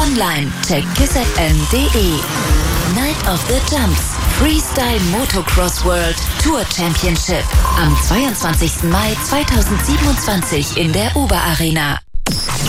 Online check kissfm.de. Night of the Jumps Freestyle Motocross World Tour Championship am 22. Mai 2027 in der Oberarena.